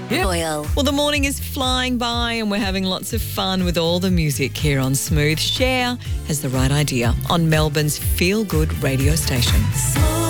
Oil. Well, the morning is flying by and we're having lots of fun with all the music here on Smooth. Cher has the right idea on Melbourne's feel-good radio station.